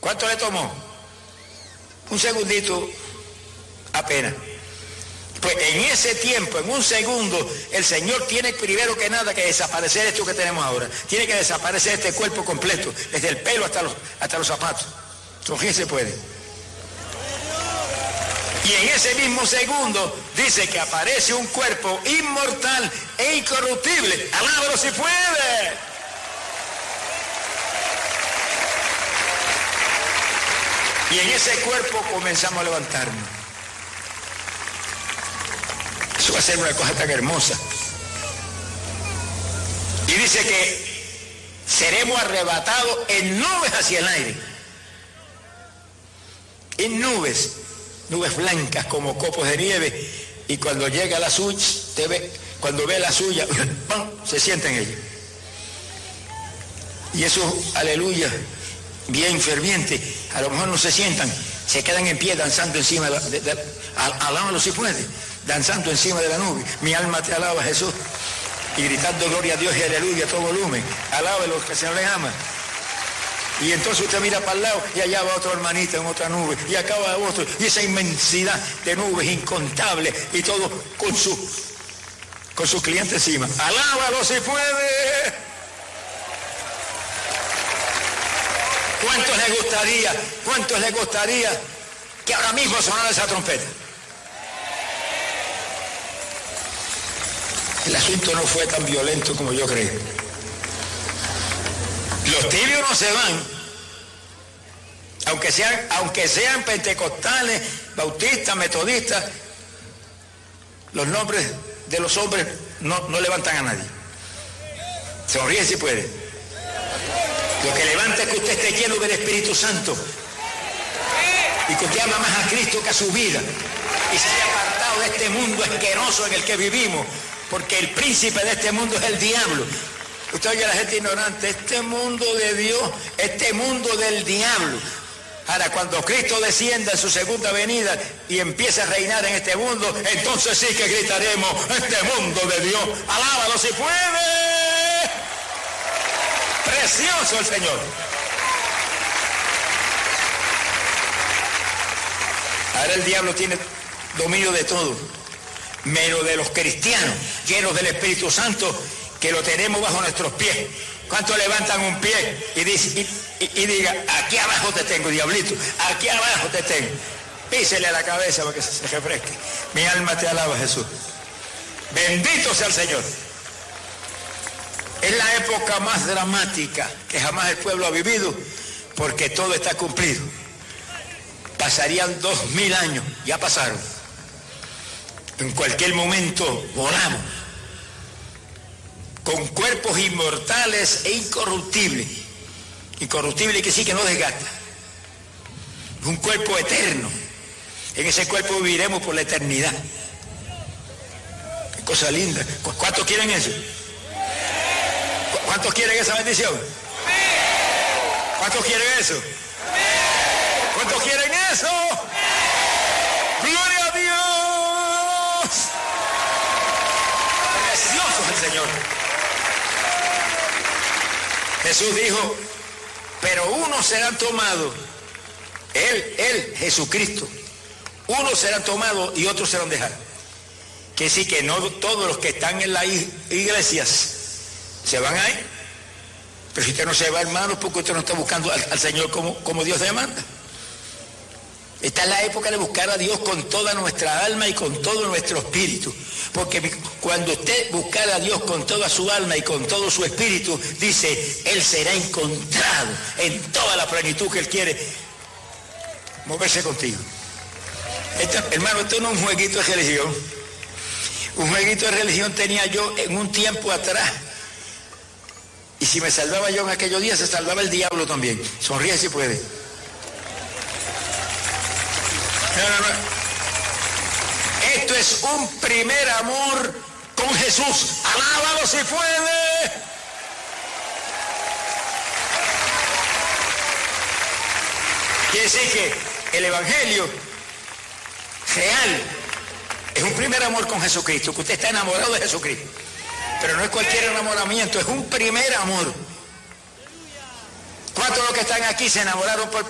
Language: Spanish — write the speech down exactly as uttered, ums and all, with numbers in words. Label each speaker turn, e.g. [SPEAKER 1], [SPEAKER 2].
[SPEAKER 1] ¿Cuánto le tomó? Un segundito apenas. Pues en ese tiempo, en un segundo, el Señor tiene primero que nada que desaparecer esto que tenemos ahora. Tiene que desaparecer este cuerpo completo, desde el pelo hasta los, hasta los zapatos. ¿Con quién se puede? Y en ese mismo segundo dice que aparece un cuerpo inmortal e incorruptible. ¡Alábalo si puede! Y en ese cuerpo comenzamos a levantarnos. Eso va a ser una cosa tan hermosa. Y dice que seremos arrebatados en nubes hacia el aire. En nubes, nubes blancas como copos de nieve. Y cuando llega la suya, te ve, cuando ve la suya, ¡pum!, se sienta en ella. Y eso, aleluya, bien ferviente. A lo mejor no se sientan, se quedan en pie danzando encima de la... De, de, alábalo si puede, danzando encima de la nube. Mi alma te alaba, Jesús. Y gritando gloria a Dios y aleluya a todo volumen. Alábalo, que el Señor le ama. Y entonces usted mira para el lado y allá va otra hermanita en otra nube. Y acá va otro. Y esa inmensidad de nubes incontables. Y todo con su, con su cliente encima. Alábalo si puede. ¿Cuántos les gustaría, cuántos les gustaría que ahora mismo sonara esa trompeta? El asunto no fue tan violento como yo creo. Los tibios no se van, aunque sean, aunque sean pentecostales, bautistas, metodistas, los nombres de los hombres no, no levantan a nadie. Sonríe si puede. Lo que levanta es que usted esté lleno del Espíritu Santo y que usted ama más a Cristo que a su vida y se haya apartado de este mundo asqueroso en el que vivimos, porque el príncipe de este mundo es el diablo. Usted oye a la gente ignorante, este mundo de Dios, este mundo del diablo. Ahora, cuando Cristo descienda en su segunda venida y empiece a reinar en este mundo, entonces sí que gritaremos, este mundo de Dios, alábalo si puede. Precioso el Señor. Ahora el diablo tiene dominio de todo, menos de los cristianos llenos del Espíritu Santo, que lo tenemos bajo nuestros pies. ¿Cuántos levantan un pie y, dice, y, y, y diga, aquí abajo te tengo, diablito, aquí abajo te tengo? Písele a la cabeza para que se refresque. Mi alma te alaba, Jesús. Bendito sea el Señor. Es la época más dramática que jamás el pueblo ha vivido, porque todo está cumplido. Pasarían dos mil años, ya pasaron. En cualquier momento volamos, con cuerpos inmortales e incorruptibles. Incorruptible que sí que no desgasta. Un cuerpo eterno. En ese cuerpo viviremos por la eternidad. Qué cosa linda. ¿Cuántos quieren eso? ¿Cuántos quieren esa bendición? ¿Cuántos quieren eso? ¿Cuántos quieren eso? ¡Gloria a Dios! Precioso es el Señor. Jesús dijo, pero unos serán tomados, Él, Él, Jesucristo, unos serán tomados y otros serán dejados. Que sí, que no todos los que están en las iglesias se van a ir. Pero si usted no se va, hermano, porque usted no está buscando al, al Señor como, como Dios demanda. Esta es la época de buscar a Dios con toda nuestra alma y con todo nuestro espíritu. Porque cuando usted buscar a Dios con toda su alma y con todo su espíritu, dice, Él será encontrado en toda la plenitud que Él quiere moverse contigo. Esto, hermano, esto no es un jueguito de religión. Un jueguito de religión tenía yo en un tiempo atrás. Y si me salvaba yo en aquellos días, se salvaba el diablo también. Sonríe si puede. No, no, no. Esto es un primer amor con Jesús. Alábalo si puede. Quiere decir que el evangelio real es un primer amor con Jesucristo, que usted está enamorado de Jesucristo. Pero no es cualquier enamoramiento, es un primer amor. ¿Cuántos de los que están aquí se enamoraron por